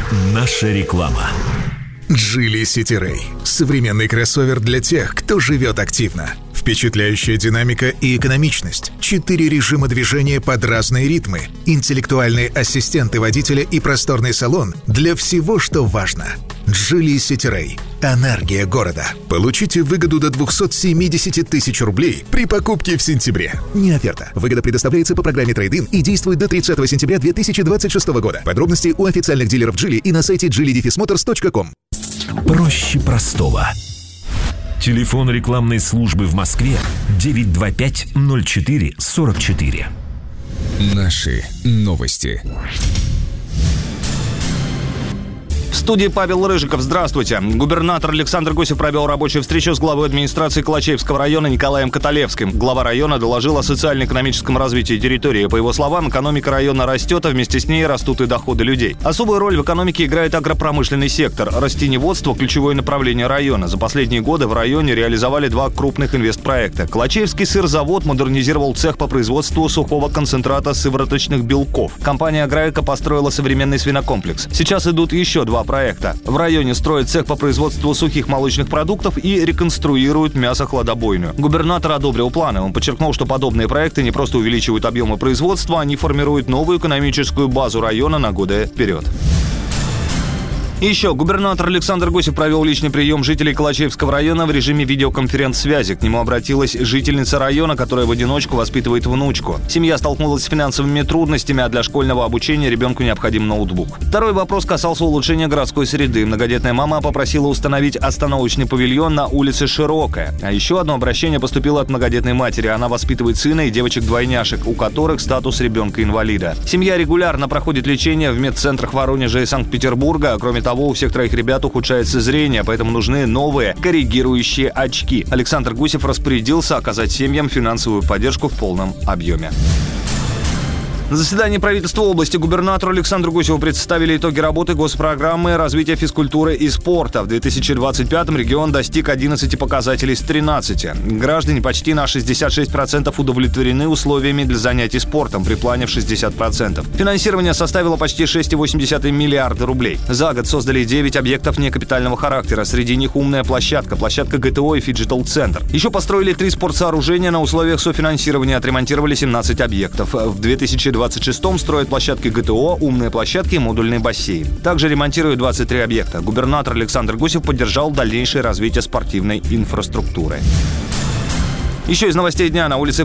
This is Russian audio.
Наша реклама. Geely City Ray – современный кроссовер для тех, кто живет активно. Впечатляющая динамика и экономичность, 4 режима движения под разные ритмы, интеллектуальные ассистенты водителя и просторный салон для всего, что важно. Geely City Ray – энергия города. Получите выгоду до 270 тысяч рублей при покупке в сентябре. Не оферта. Выгода предоставляется по программе Trade-in и действует до 30 сентября 2026 года. Подробности у официальных дилеров Geely и на сайте geely-motors.com. Проще простого. Телефон рекламной службы в Москве 925-04-44. Наши новости. В студии Павел Рыжиков. Здравствуйте. Губернатор Александр Гусев провел рабочую встречу с главой администрации Калачевского района Николаем Каталевским. Глава района доложил о социально-экономическом развитии территории. По его словам, экономика района растет, а вместе с ней растут и доходы людей. Особую роль в экономике играет агропромышленный сектор. Растениеводство – ключевое направление района. За последние годы в районе реализовали 2 крупных инвестпроекта. Калачевский сырзавод модернизировал цех по производству сухого концентрата сывороточных белков. Компания «Аграэко» построила современный свинокомплекс. Сейчас идут еще 2 проекта. В районе строят цех по производству сухих молочных продуктов и реконструируют мясохладобойню. Губернатор одобрил планы. Он подчеркнул, что подобные проекты не просто увеличивают объемы производства, они формируют новую экономическую базу района на годы вперед. Еще губернатор Александр Гусев провел личный прием жителей Калачевского района в режиме видеоконференц-связи. К нему обратилась жительница района, которая в одиночку воспитывает внучку. Семья столкнулась с финансовыми трудностями, а для школьного обучения ребенку необходим ноутбук. Второй вопрос касался улучшения городской среды. Многодетная мама попросила установить остановочный павильон на улице Широкая. А еще одно обращение поступило от многодетной матери. Она воспитывает сына и девочек-двойняшек, у которых статус ребенка-инвалида. Семья регулярно проходит лечение в медцентрах Воронежа и Санкт-Петербурга. Кроме того, у всех 3 ребят ухудшается зрение, поэтому нужны новые коррегирующие очки. Александр Гусев распорядился оказать семьям финансовую поддержку в полном объеме. На заседании правительства области губернатору Александру Гусеву представили итоги работы госпрограммы развития физкультуры и спорта. В 2025-м регион достиг 11 показателей с 13. Граждане почти на 66% удовлетворены условиями для занятий спортом при плане в 60%. Финансирование составило почти 6,8 миллиарда рублей. За год создали 9 объектов некапитального характера. Среди них умная площадка ГТО и фиджитал-центр. Еще построили 3 спортсооружения на условиях софинансирования, отремонтировали 17 объектов. В 2026-м строят площадки ГТО, умные площадки и модульный бассейн. Также ремонтируют 23 объекта. Губернатор Александр Гусев поддержал дальнейшее развитие спортивной инфраструктуры. Еще из новостей дня. На улице